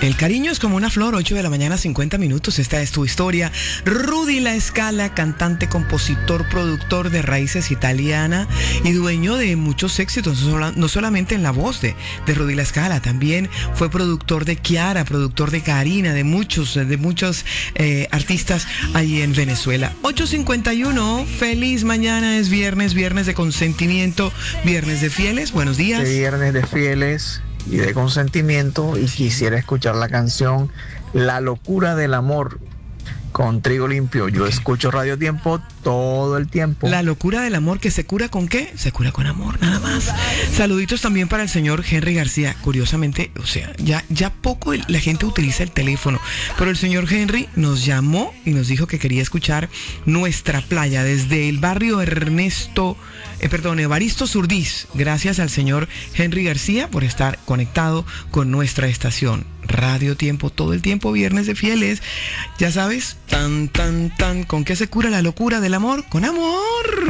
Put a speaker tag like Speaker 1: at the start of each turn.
Speaker 1: El cariño es como una flor, 8 de la mañana, 50 minutos. Esta es tu historia. Rudy La Scala, cantante, compositor, productor de raíces italiana y dueño de muchos éxitos, no solamente en la voz de Rudy La Scala, también fue productor de Kiara, productor de Karina, de muchos artistas ahí en Venezuela. 8:51, feliz mañana, es viernes de consentimiento, viernes de fieles. Buenos días.
Speaker 2: Viernes de fieles y de consentimiento, y quisiera escuchar la canción La Locura del Amor con Trigo Limpio. Yo escucho Radio Tiempo todo el tiempo.
Speaker 1: La locura del amor, que se cura ¿con qué? Se cura con amor, nada más. Saluditos también para el señor Henry García. Curiosamente, o sea, ya poco la gente utiliza el teléfono, pero el señor Henry nos llamó y nos dijo que quería escuchar Nuestra Playa desde el barrio Evaristo Surdís. Gracias al señor Henry García por estar conectado con nuestra estación Radio Tiempo todo el tiempo, viernes de fieles. Ya sabes, ¿con qué se cura la locura del amor? Con amor.